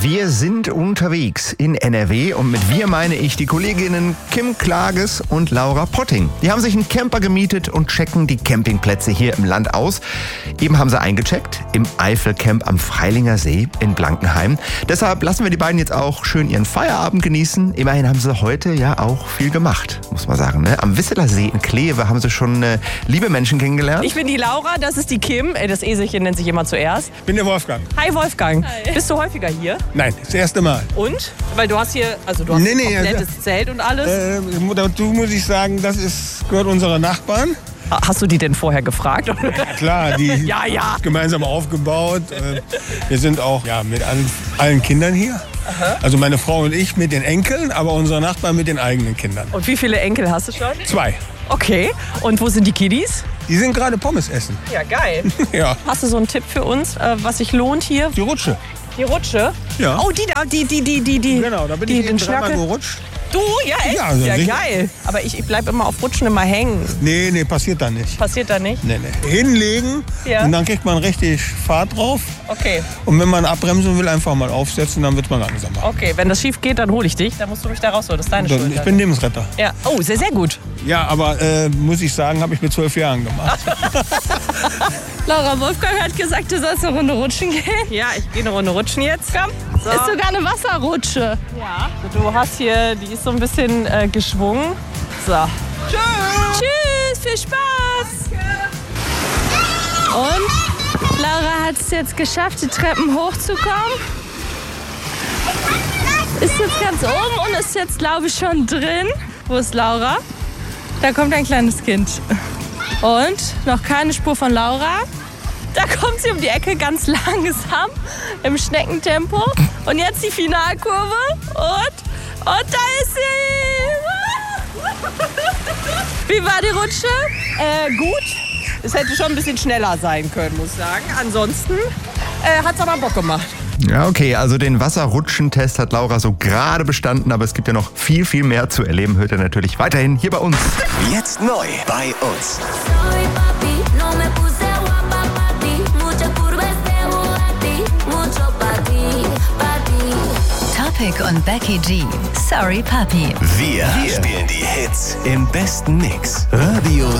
Wir sind unterwegs in NRW und mit wir meine ich die Kolleginnen Kim Klages und Laura Potting. Die haben sich einen Camper gemietet und checken die Campingplätze hier im Land aus. Eben haben sie eingecheckt im Eifelcamp am Freilinger See in Blankenheim. Deshalb lassen wir die beiden jetzt auch schön ihren Feierabend genießen. Immerhin haben sie heute ja auch viel gemacht, muss man sagen. Ne? Am Wisseler See in Kleve haben sie schon liebe Menschen kennengelernt. Ich bin die Laura, das ist die Kim. Das Eselchen nennt sich immer zuerst. Ich bin der Wolfgang. Hi Wolfgang. Hi. Bist du häufiger hier? Nein, das erste Mal. Und? Weil du hast hier, also du hast ein komplettes Zelt und alles. Dazu muss ich sagen, das gehört unserer Nachbarn. Hast du die denn vorher gefragt? Ja, klar, die ja. gemeinsam aufgebaut. Wir sind auch mit allen Kindern hier. Aha. Also meine Frau und ich mit den Enkeln, aber unser Nachbar mit den eigenen Kindern. Und wie viele Enkel hast du schon? 2. Okay. Und wo sind die Kiddies? Die sind gerade Pommes essen. Ja, geil. Ja. Hast du so einen Tipp für uns, was sich lohnt hier? Die Rutsche. Die Rutsche? Ja. Oh, die. Genau, da bin ich eben dreimal gerutscht. Du? Ja, echt? Ja, also geil. Aber ich bleib immer auf Rutschen immer hängen. Nee, passiert da nicht. Passiert da nicht? Nee. Hinlegen und dann kriegt man richtig Fahrt drauf. Okay. Und wenn man abbremsen will, einfach mal aufsetzen, dann wird man langsamer. Okay, wenn das schief geht, dann hole ich dich. Dann musst du mich da rausholen. Das ist deine Schuld. Ich bin Lebensretter. Ja. Oh, sehr, sehr gut. Ja, aber muss ich sagen, habe ich mit 12 Jahren gemacht. Laura, Wolfgang hat gesagt, du sollst eine Runde rutschen gehen. Ja, ich gehe eine Runde rutschen jetzt. Komm. So. Ist sogar eine Wasserrutsche. Ja. Du hast hier, die ist so ein bisschen geschwungen. So. Tschüss, viel Spaß. Und Laura hat es jetzt geschafft, die Treppen hochzukommen. Ist jetzt ganz oben und ist jetzt, glaube ich, schon drin. Wo ist Laura? Da kommt ein kleines Kind. Und noch keine Spur von Laura. Da kommt sie um die Ecke ganz langsam im Schneckentempo. Und jetzt die Finalkurve. Und da ist sie. Wie war die Rutsche? Gut. Es hätte schon ein bisschen schneller sein können, muss ich sagen. Ansonsten hat es aber Bock gemacht. Ja, okay, also den Wasserrutschentest hat Laura so gerade bestanden, aber es gibt ja noch viel, viel mehr zu erleben. Hört ihr natürlich weiterhin hier bei uns. Jetzt neu bei uns. Topic und Becky G. Sorry Papi. Wir spielen die Hits im besten Mix. Radio